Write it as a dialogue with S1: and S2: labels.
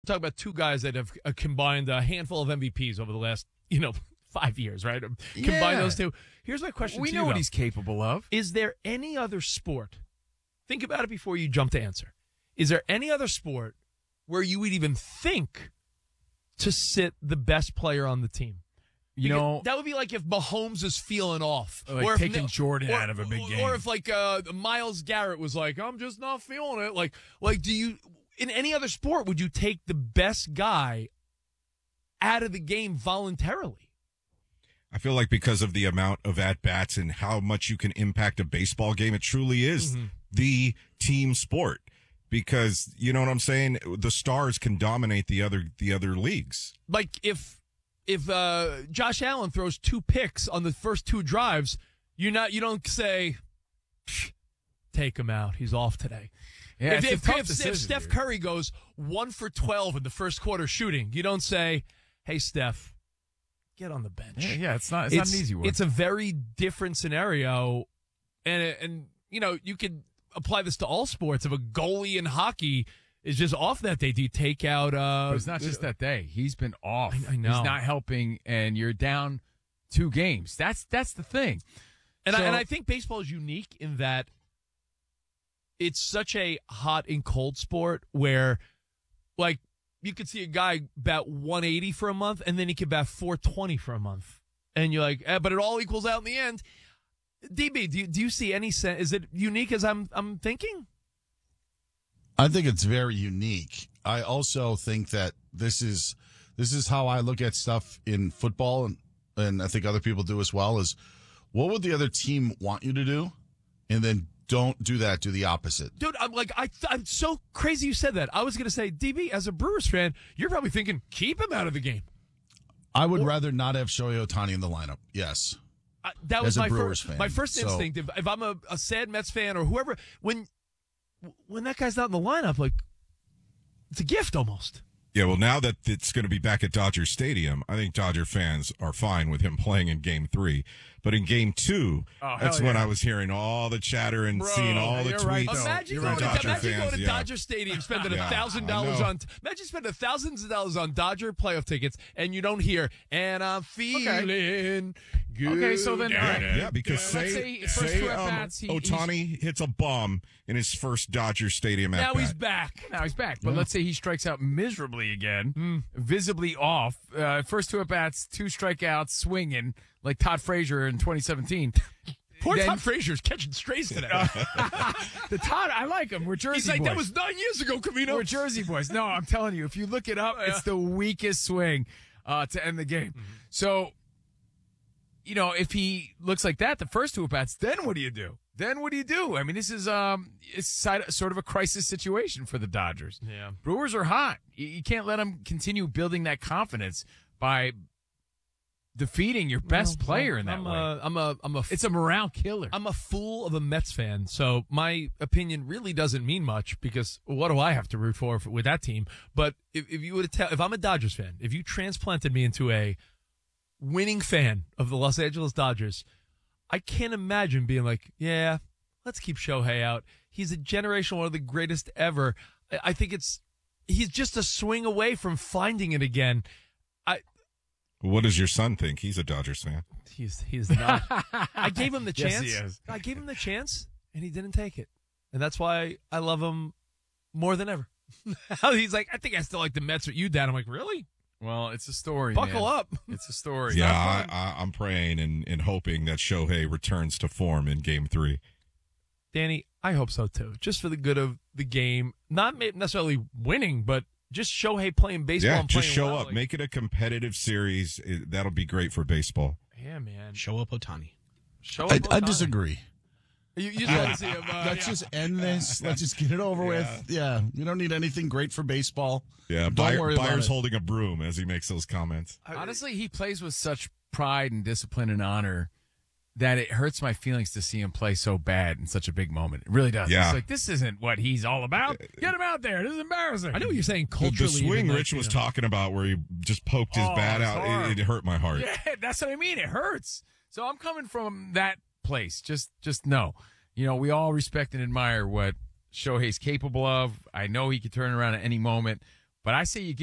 S1: Talk about two guys that have combined a handful of MVPs over the last, 5 years, right? Combine those two. Here's my question to you,
S2: We know what
S1: though.
S2: he's capable of.
S1: Is there any other sport? Think about it before you jump to answer. Is there any other sport where you would even think to sit the best player on the team? That would be like if Mahomes is feeling off,
S2: Like
S1: or if
S2: taking Jordan out of a big game,
S1: or if Myles Garrett was like, I'm just not feeling it. Like, do you in any other sport would you take the best guy out of the game voluntarily?
S3: I feel like because of the amount of at-bats and how much you can impact a baseball game, it truly is the team sport. Because, you know what I'm saying? The stars can dominate the other leagues.
S1: Like if Josh Allen throws 2 picks on the first 2 drives, you don't say, take him out, he's off today.
S2: Yeah,
S1: If Steph Curry goes 1 for 12 in the first quarter shooting, you don't say, hey, Steph, get on the bench.
S2: Yeah, it's not an easy one.
S1: It's a very different scenario, and you could apply this to all sports. If a goalie in hockey is just off that day, do you take out?
S2: But it's not just that day. He's been off.
S1: I know.
S2: He's not helping, and you're down 2 games. That's the thing.
S1: And I think baseball is unique in that it's such a hot and cold sport where, like, you could see a guy bat 180 for a month, and then he could bat 420 for a month. And you're like, but it all equals out in the end. DB, do you see any sense? Is it unique as I'm thinking?
S4: I think it's very unique. I also think that this is how I look at stuff in football, and I think other people do as well, is what would the other team want you to do? And then don't do that, do the opposite.
S1: Dude, I'm so crazy you said that. I was going to say, DB, as a Brewers fan, you're probably thinking, keep him out of the game.
S4: I would rather not have Shohei Ohtani in the lineup. Yes.
S1: That was
S4: as a Brewers fan.
S1: My first instinct. If I'm a sad Mets fan or whoever, when that guy's not in the lineup, like, it's a gift almost.
S3: Yeah, well, now that it's going to be back at Dodger Stadium, I think Dodger fans are fine with him playing in Game 3. But in Game 2, that's when I was hearing all the chatter and seeing all the tweets.
S2: Right,
S1: imagine
S3: from
S1: going to Dodger Stadium, spending $1,000 on. Imagine spending thousands of dollars on Dodger playoff tickets, and you don't hear. And I'm feeling good.
S2: Okay, so then,
S3: because say Ohtani hits a bomb in his first Dodger Stadium at
S1: Now he's back.
S2: But let's say he strikes out miserably again, visibly off. First 2 at-bats, 2 strikeouts, swinging, like Todd Frazier in 2017.
S1: Poor Todd Frazier's catching strays today.
S2: The Todd, I like him. We're Jersey
S1: He's like,
S2: boys.
S1: that was 9 years ago, Camino.
S2: We're Jersey boys. No, I'm telling you, if you look it up, it's the weakest swing to end the game. So, if he looks like that, the first 2 at-bats, then what do you do? I mean, this is it's sort of a crisis situation for the Dodgers.
S1: Yeah.
S2: Brewers are hot. You can't let them continue building that confidence by defeating your best player in that way. It's a morale killer.
S1: I'm a fool of a Mets fan, so my opinion really doesn't mean much because what do I have to root for with that team? But if you would if I'm a Dodgers fan, if you transplanted me into a winning fan of the Los Angeles Dodgers, I can't imagine being like, yeah, let's keep Shohei out. He's a generational, one of the greatest ever. I think he's just a swing away from finding it again.
S3: What does your son think? He's a Dodgers fan.
S1: He's not. I gave him the chance.
S2: Yes, he is.
S1: I gave him the chance, and he didn't take it. And that's why I love him more than ever. He's like, I think I still like the Mets with you, Dad. I'm like, really?
S2: Well, it's a story.
S1: Buckle
S2: man.
S1: up.
S2: It's a story.
S3: Yeah, I'm praying and hoping that Shohei returns to form in Game 3.
S1: Danny, I hope so too. Just for the good of the game. Not necessarily winning, but just Shohei playing baseball and playing
S3: just show
S1: well.
S3: up. Make it a competitive series. That'll be great for baseball.
S1: Yeah, man.
S5: Show up Ohtani.
S4: I disagree.
S1: You just want to see him.
S4: Let's just end this. Let's just get it over with. Yeah, we don't need anything great for baseball.
S3: Yeah,
S4: Don't worry about
S3: Byers
S4: it.
S3: holding a broom as he makes those comments.
S2: Honestly, he plays with such pride and discipline and honor that it hurts my feelings to see him play so bad in such a big moment. It really does.
S3: Yeah.
S2: It's like, this isn't what he's all about. Get him out there. This is embarrassing.
S1: I know what you're saying
S3: The
S1: culturally.
S3: swing
S1: even,
S3: Rich was talking about where he just poked his bat
S2: it's
S3: out,
S2: hard.
S3: it hurt my heart.
S2: Yeah, that's what I mean. It hurts. So I'm coming from that place. Just know. We all respect and admire what Shohei's capable of. I know he could turn around at any moment, But I say you give